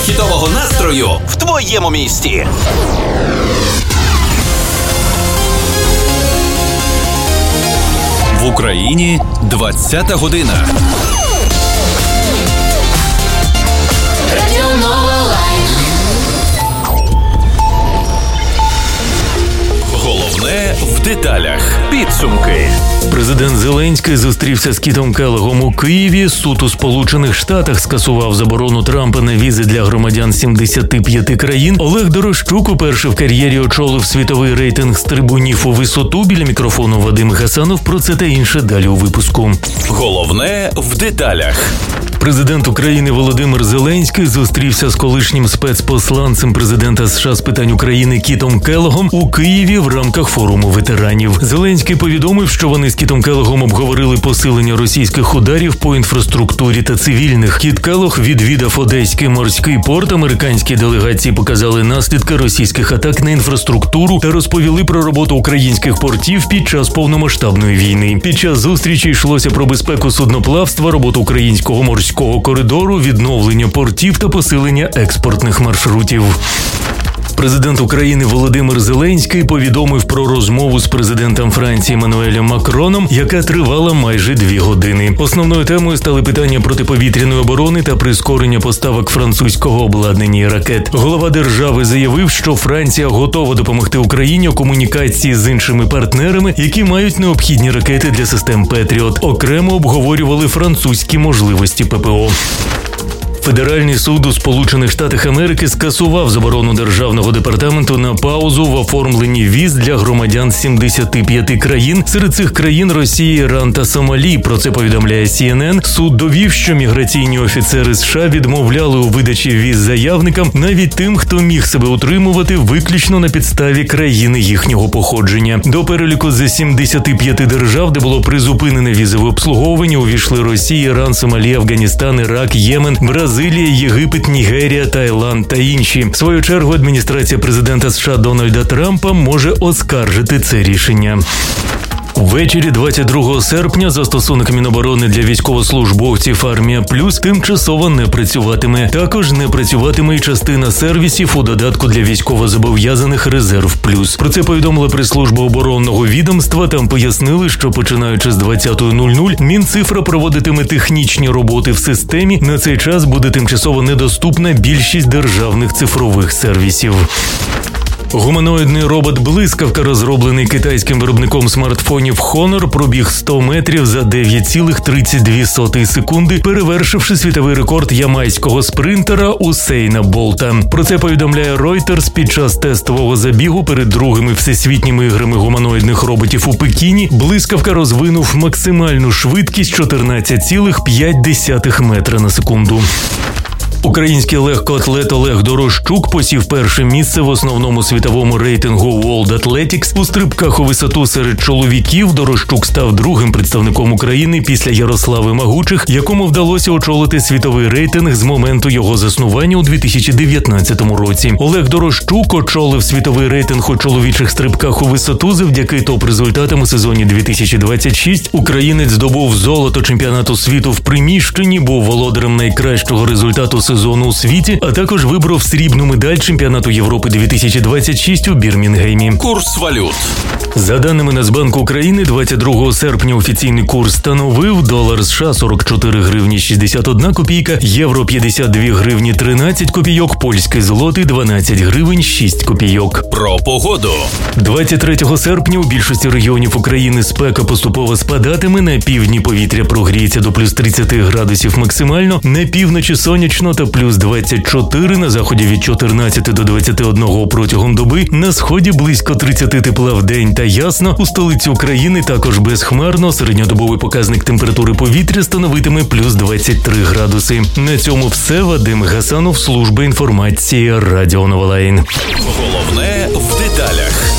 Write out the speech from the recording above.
хітового настрою в твоєму місті. В Україні 20-та година. Головне в деталях. Підсумки. Президент Зеленський зустрівся з Кітом Келлогом у Києві. Суд у Сполучених Штатах скасував заборону Трампа на візи для громадян 75 країн. Олег Дорощук уперше в кар'єрі очолив світовий рейтинг стрибунів у висоту. Біля мікрофону Вадим Гасанов. Про це та інше далі у випуску. Головне в деталях. Президент України Володимир Зеленський зустрівся з колишнім спецпосланцем президента США з питань України Кітом Келлогом у Києві в рамках форуму ветеранів. Зеленський повідомив, що вони з Кітом Келлогом обговорили посилення російських ударів по інфраструктурі та цивільних. Кіт Келлог відвідав Одеський морський порт. Американські делегації показали наслідки російських атак на інфраструктуру та розповіли про роботу українських портів під час повномасштабної війни. Під час зустрічі йшлося про безпеку судноплавства, роботу українського морського коридору, відновлення портів та посилення експортних маршрутів. Президент України Володимир Зеленський повідомив про розмову з президентом Франції Еммануелем Макроном, яка тривала майже 2 години. Основною темою стали питання протиповітряної оборони та прискорення поставок французького обладнання і ракет. Голова держави заявив, що Франція готова допомогти Україні у комунікації з іншими партнерами, які мають необхідні ракети для систем «Петріот». Окремо обговорювали французькі можливості ППО. Федеральний суд у Сполучених Штатах Америки скасував заборону Державного департаменту на паузу в оформленні віз для громадян 75 країн. Серед цих країн Росія, Іран та Сомалі. Про це повідомляє CNN. Суд довів, що міграційні офіцери США відмовляли у видачі віз заявникам, навіть тим, хто міг себе утримувати виключно на підставі країни їхнього походження. До переліку з 75 держав, де було призупинене візове обслуговування, увійшли Росія, Іран, Сомалі, Афганістан, Ірак, Ємен, Бразилія, Єгипет, Нігерія, Таїланд та інші. В свою чергу адміністрація президента США Дональда Трампа може оскаржити це рішення. Ввечері 22 серпня застосунок Міноборони для військовослужбовців «Армія Плюс» тимчасово не працюватиме. Також не працюватиме і частина сервісів у додатку для військовозобов'язаних «Резерв Плюс». Про це повідомила прес-служба оборонного відомства. Там пояснили, що починаючи з 20:00 Мінцифра проводитиме технічні роботи в системі. На цей час буде тимчасово недоступна більшість державних цифрових сервісів. Гуманоїдний робот «Блискавка», розроблений китайським виробником смартфонів Honor, пробіг 100 метрів за 9,32 секунди, перевершивши світовий рекорд ямайського спринтера Усейна Болта. Про це повідомляє Reuters. Під час тестового забігу перед другими всесвітніми іграми гуманоїдних роботів у Пекіні «Блискавка» розвинув максимальну швидкість 14,5 метра на секунду. Український легкоатлет Олег Дорощук посів перше місце в основному світовому рейтингу World Athletics. У стрибках у висоту серед чоловіків Дорощук став другим представником України після Ярослави Магучих, якому вдалося очолити світовий рейтинг з моменту його заснування у 2019 році. Олег Дорощук очолив світовий рейтинг у чоловічих стрибках у висоту завдяки топ-результатам у сезоні 2026. Українець здобув золото чемпіонату світу в приміщенні, був володарем найкращого результату сезону у світі, а також вибрав срібну медаль чемпіонату Європи 2026 у Бірмінгемі. Курс валют. За даними Нацбанку України, 22 серпня офіційний курс становив долар США 44 гривні 61 копійка, євро 52 гривні 13 копійок, польський злотий 12 гривень 6 копійок. Про погоду. 23 серпня у більшості регіонів України спека поступово спадатиме, на півдні повітря прогріється до плюс 30 градусів максимально, на півночі сонячно та плюс 24, на заході від 14 до 21 протягом доби, на сході близько 30 тепла в день та ясно, у столиці України також безхмарно, середньодобовий показник температури повітря становитиме плюс 23 градуси. На цьому все. Вадим Гасанов, служба інформації Радіо Новолайн. Головне в деталях.